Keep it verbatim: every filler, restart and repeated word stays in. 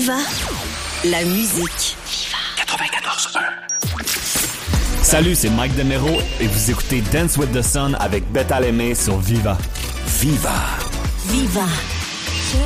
Viva la musique. Viva quatre-vingt-quatorze un. Salut, c'est Mike Demero et vous écoutez Dance with the Sun avec Beth Alemé sur Viva. Viva. Viva.